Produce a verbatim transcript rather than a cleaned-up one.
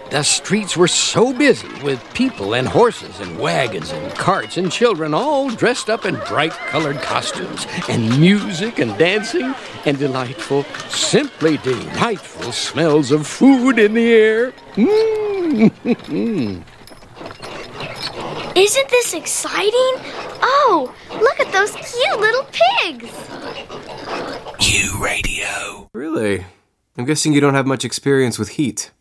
The streets were so busy with people and horses and wagons and carts and children all dressed up in bright-colored costumes and music and dancing and delightful, simply delightful smells of food in the air. Mm. Isn't this exciting? Oh, look at those cute little pigs. U Radio. Really? I'm guessing you don't have much experience with heat.